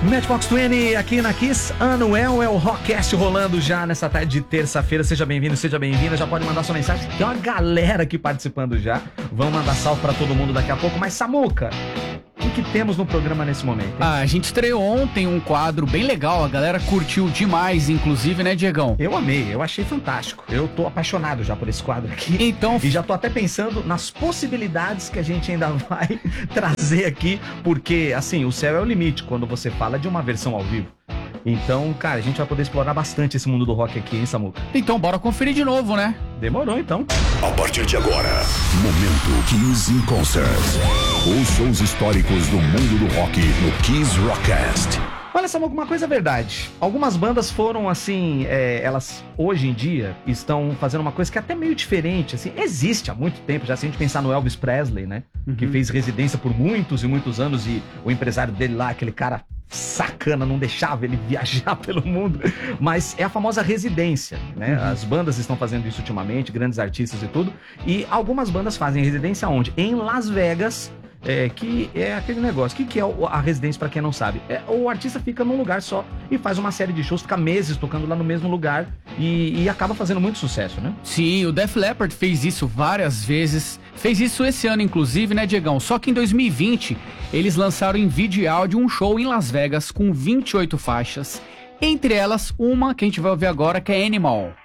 Matchbox 20 aqui na Kiss, Anuel é o Rockcast rolando já nessa tarde de terça-feira. Seja bem-vindo, seja bem-vinda. Já pode mandar sua mensagem. Tem uma galera aqui participando já. Vamos mandar salve pra todo mundo daqui a pouco. Mas, Samuca, o que temos no programa nesse momento, hein? A gente estreou ontem um quadro bem legal. A galera curtiu demais, inclusive, né, Diegão? Eu amei, eu achei fantástico. Eu tô apaixonado já por esse quadro aqui. Então... E já tô até pensando nas possibilidades que a gente ainda vai trazer aqui. Porque, assim, o céu é o limite quando você fala de uma versão ao vivo. Então, cara, a gente vai poder explorar bastante esse mundo do rock aqui, hein, Samuca? Então, bora conferir de novo, né? Demorou, então. A partir de agora, Momento Kiss in Concert. Os shows históricos do mundo do rock no Kiss Rockcast. Olha, Samuca, uma coisa é verdade. Algumas bandas foram, assim, elas hoje em dia estão fazendo uma coisa que é até meio diferente, assim, existe há muito tempo, já se a gente pensar no Elvis Presley, né? Que fez residência por muitos e muitos anos e o empresário dele lá, aquele cara sacana, não deixava ele viajar pelo mundo, mas é a famosa residência, né? As bandas estão fazendo isso ultimamente, grandes artistas e tudo, e algumas bandas fazem residência onde? Em Las Vegas, que é aquele negócio. O que é a residência, pra quem não sabe? O artista fica num lugar só e faz uma série de shows, fica meses tocando lá no mesmo lugar e acaba fazendo muito sucesso, né? Sim, o Def Leppard fez isso várias vezes. Fez isso esse ano, inclusive, né, Diegão? Só que em 2020, eles lançaram em vídeo e áudio um show em Las Vegas com 28 faixas. Entre elas, uma que a gente vai ouvir agora, que é Animal.